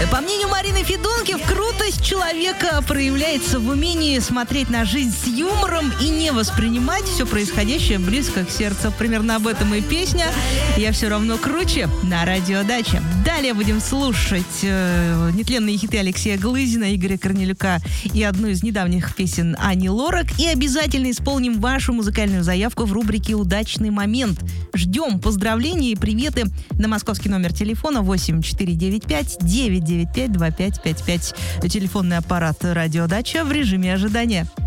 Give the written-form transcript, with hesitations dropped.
По мнению Марины Федункив, крутость человека проявляется в умении смотреть на жизнь с юмором и не воспринимать все происходящее близко к сердцу. Примерно об этом и песня «Я все равно круче» на Радио Дача. Далее будем слушать нетленные хиты Алексея Глызина, Игоря Корнелюка и одну из недавних песен Ани Лорак. И обязательно исполним вашу музыкальную заявку в рубрике «Удачный момент». Ждем поздравлений и приветы на московский номер телефона 8495-995-2555. Телефонный аппарат «Радио Дача» в режиме ожидания.